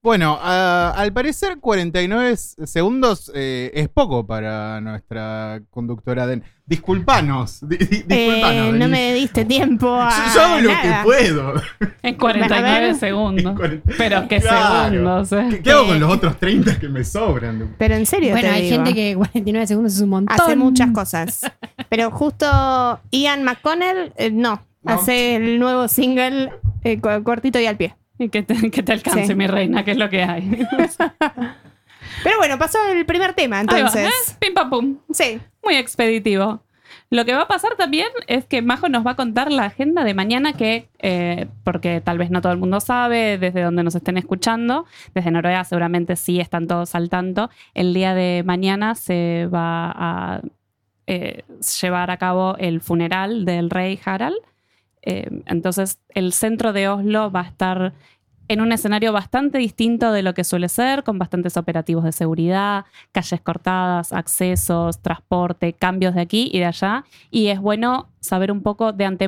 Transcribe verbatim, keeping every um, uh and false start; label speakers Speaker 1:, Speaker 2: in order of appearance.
Speaker 1: Bueno, uh, al parecer cuarenta y nueve segundos eh, es poco para nuestra conductora Den. Disculpanos, di, di, disculpanos.
Speaker 2: Eh, no me diste tiempo a
Speaker 1: Yo hago lo
Speaker 2: nada.
Speaker 1: que puedo.
Speaker 3: En cuarenta y nueve segundos.
Speaker 1: En cuarenta
Speaker 3: Pero qué
Speaker 1: Claro.
Speaker 3: segundos, ¿eh?
Speaker 1: ¿Qué, qué hago con los otros treinta que me sobran?
Speaker 2: Pero en serio
Speaker 4: Bueno,
Speaker 2: te
Speaker 4: hay
Speaker 2: digo.
Speaker 4: gente que cuarenta y nueve segundos es un montón.
Speaker 2: Hace muchas cosas. Pero justo Ian McConnell, eh, no,
Speaker 1: No.
Speaker 2: hace el nuevo single eh, co- cortito y al pie.
Speaker 3: Y que te, que te alcance,
Speaker 2: Sí.
Speaker 3: mi reina, que es lo que hay.
Speaker 2: Pero bueno, pasó el primer tema,
Speaker 3: Ahí va,
Speaker 2: entonces.
Speaker 3: ¿eh? Pim pam pum.
Speaker 2: Sí.
Speaker 3: Muy expeditivo. Lo que va a pasar también es que Majo nos va a contar la agenda de mañana que, eh, porque tal vez no todo el mundo sabe, desde donde nos estén escuchando, desde Noruega seguramente sí están todos al tanto, el día de mañana se va a eh, llevar a cabo el funeral del rey Harald. Eh, entonces el centro de Oslo va a estar en un escenario bastante distinto de lo que suele ser, con bastantes operativos de seguridad, calles cortadas, accesos, transporte, cambios de aquí y de allá. Y es bueno saber un poco de antemano